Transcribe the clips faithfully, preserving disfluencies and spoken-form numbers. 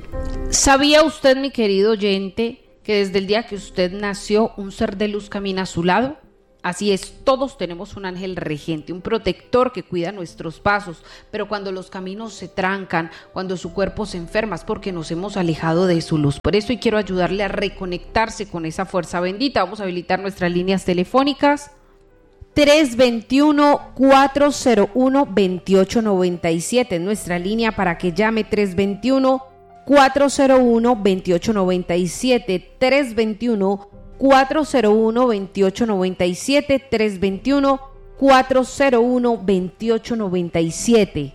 ¿Sabía usted, mi querido oyente, que desde el día que usted nació, un ser de luz camina a su lado? Así es, todos tenemos un ángel regente, un protector que cuida nuestros pasos, pero cuando los caminos se trancan, cuando su cuerpo se enferma, es porque nos hemos alejado de su luz. Por eso hoy quiero ayudarle a reconectarse con esa fuerza bendita. Vamos a habilitar nuestras líneas telefónicas. tres dos uno, cuatro cero uno, dos ocho nueve siete, nuestra línea para que llame. Tres dos uno, cuatro cero uno, dos ocho nueve siete, tres dos uno, cuatro cero uno, dos ocho nueve siete, tres dos uno, cuatro cero uno, dos ocho nueve siete.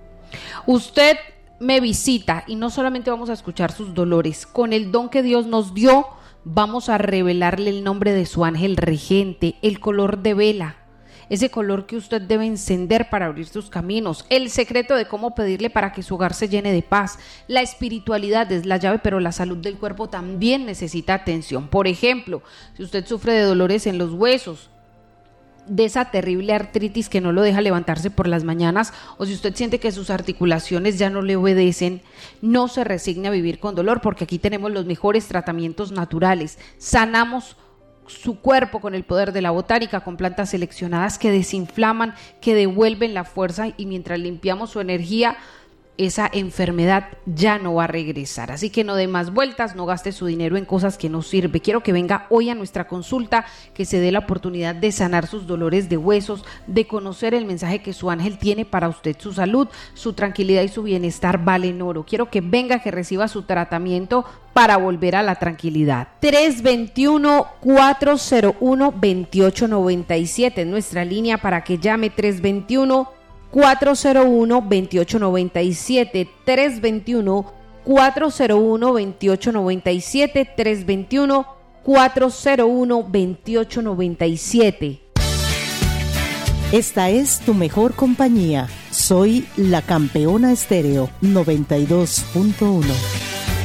Usted me visita y no solamente vamos a escuchar sus dolores, con el don que Dios nos dio, vamos a revelarle el nombre de su ángel regente, el color de vela, ese color que usted debe encender para abrir sus caminos, el secreto de cómo pedirle para que su hogar se llene de paz. La espiritualidad es la llave, pero la salud del cuerpo también necesita atención. Por ejemplo, si usted sufre de dolores en los huesos, de esa terrible artritis que no lo deja levantarse por las mañanas, o si usted siente que sus articulaciones ya no le obedecen, no se resigne a vivir con dolor, porque aquí tenemos los mejores tratamientos naturales. Sanamos su cuerpo con el poder de la botánica, con plantas seleccionadas que desinflaman, que devuelven la fuerza, y mientras limpiamos su energía, esa enfermedad ya no va a regresar. Así que no dé más vueltas, no gaste su dinero en cosas que no sirven. Quiero que venga hoy a nuestra consulta, que se dé la oportunidad de sanar sus dolores de huesos, de conocer el mensaje que su ángel tiene para usted. Su salud, su tranquilidad y su bienestar valen oro. Quiero que venga, que reciba su tratamiento para volver a la tranquilidad. Tres dos uno, cuatro cero uno, dos ocho nueve siete, nuestra línea para que llame. Tres dos uno, cuatro cero uno, dos ocho nueve siete, tres dos uno, cuatro cero uno, dos ocho nueve siete, tres dos uno, cuatro cero uno, dos ocho nueve siete. Esta es tu mejor compañía. Soy la Campeona Estéreo noventa y dos punto uno.